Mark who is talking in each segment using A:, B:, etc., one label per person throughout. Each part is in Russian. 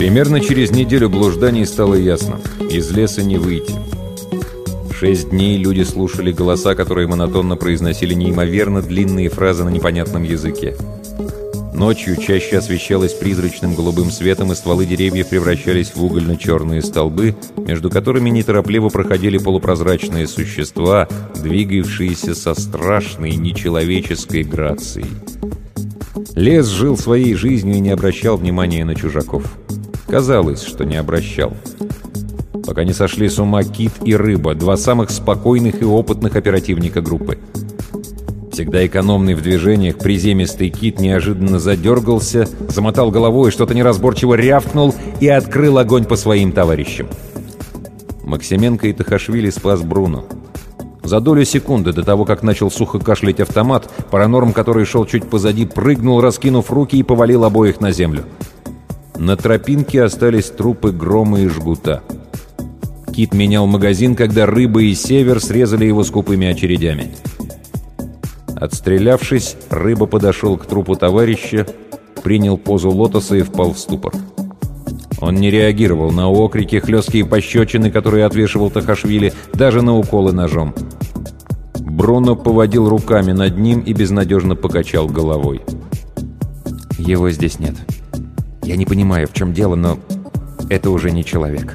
A: Примерно через неделю блужданий стало ясно: из леса не выйти. 6 дней люди слушали голоса, которые монотонно произносили неимоверно длинные фразы на непонятном языке. Ночью чаще освещалась призрачным голубым светом, и стволы деревьев превращались в угольно-черные столбы, между которыми неторопливо проходили полупрозрачные существа, двигавшиеся со страшной нечеловеческой грацией. Лес жил своей жизнью и не обращал внимания на чужаков. Казалось, что не обращал. Пока не сошли с ума Кит и Рыба, 2 самых спокойных и опытных оперативника группы. Всегда экономный в движениях, приземистый Кит неожиданно задергался, замотал головой, что-то неразборчиво рявкнул и открыл огонь по своим товарищам. Максименко и Тахашвили спас Бруно. За долю секунды до того, как начал сухо кашлять автомат, Паранорм, который шел чуть позади, прыгнул, раскинув руки, и повалил обоих на землю. На тропинке остались трупы Грома и Жгута. Кит менял магазин, когда Рыба и Север срезали его скупыми очередями. Отстрелявшись, Рыба подошел к трупу товарища, принял позу лотоса и впал в ступор. Он не реагировал на окрики, хлесткие пощечины, которые отвешивал Тахашвили, даже на уколы ножом. Бруно поводил руками над ним и безнадежно покачал головой. «Его здесь нет. Я не понимаю, в чем дело, но это уже не человек».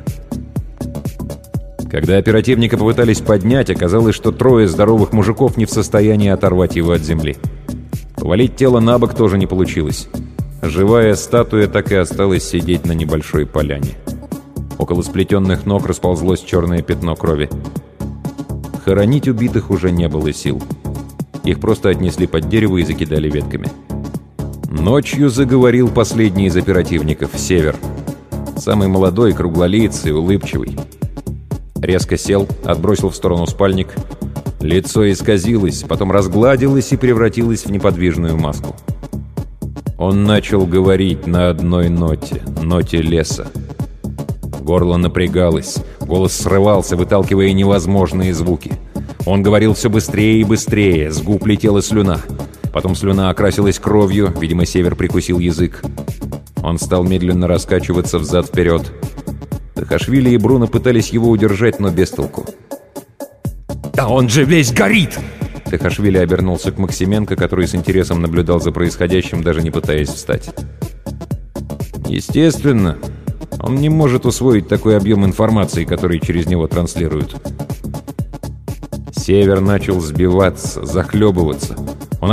A: Когда оперативника попытались поднять, оказалось, что 3 здоровых мужиков не в состоянии оторвать его от земли. Повалить тело на бок тоже не получилось. Живая статуя так и осталась сидеть на небольшой поляне. Около сплетенных ног расползлось черное пятно крови. Хоронить убитых уже не было сил. Их просто отнесли под дерево и закидали ветками. Ночью заговорил последний из оперативников, Север. Самый молодой, круглолицый, улыбчивый. Резко сел, отбросил в сторону спальник. Лицо исказилось, потом разгладилось и превратилось в неподвижную маску. Он начал говорить на одной ноте, ноте леса. Горло напрягалось, голос срывался, выталкивая невозможные звуки. Он говорил все быстрее и быстрее, с губ летела слюна. Потом слюна окрасилась кровью, видимо, Север прикусил язык. Он стал медленно раскачиваться взад-вперед. Тахашвили и Бруно пытались его удержать, но без толку.
B: «Да он же весь горит!»
A: Тахашвили обернулся к Максименко, который с интересом наблюдал за происходящим, даже не пытаясь встать. Естественно, он не может усвоить такой объем информации, который через него транслируют. Север начал сбиваться, захлебываться.